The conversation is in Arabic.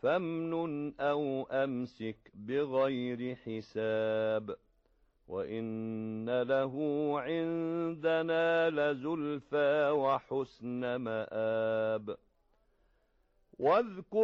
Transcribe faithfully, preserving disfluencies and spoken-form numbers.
فامنن أو أمسك بغير حساب وإن له عندنا لزلفى وحسن مآب واذكر